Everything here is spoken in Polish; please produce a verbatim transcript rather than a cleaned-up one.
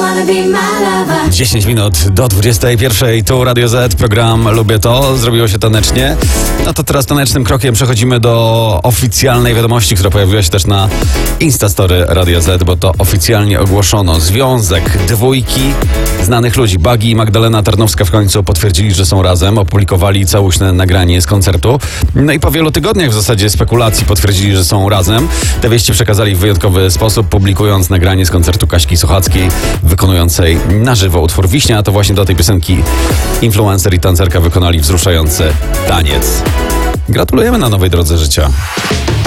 dziesięć minut do dwudziestej pierwszej, tu Radio Z, program Lubię To, zrobiło się tanecznie. No to teraz tanecznym krokiem przechodzimy do oficjalnej wiadomości, która pojawiła się też na Instastory Radio Z, bo to oficjalnie ogłoszono. Związek dwójki znanych ludzi, Buggy i Magdalena Tarnowska, w końcu potwierdzili, że są razem, opublikowali całuśne nagranie z koncertu. No i po wielu tygodniach w zasadzie spekulacji potwierdzili, że są razem. Te wieści przekazali w wyjątkowy sposób, publikując nagranie z koncertu Kaśki Sochackiej, wykonującej na żywo utwór Wiśnia, a to właśnie do tej piosenki influencer i tancerka wykonali wzruszający taniec. Gratulujemy na nowej drodze życia.